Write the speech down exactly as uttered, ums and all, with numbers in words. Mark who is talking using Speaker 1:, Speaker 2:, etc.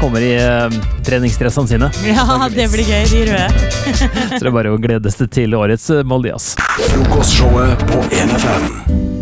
Speaker 1: kommer i uh, treningsdressene sine.
Speaker 2: Ja, det blir gøy, de røde.
Speaker 1: Så det er bare å glede seg til årets Molde Jazz.
Speaker 3: Frokostshowet på en F M.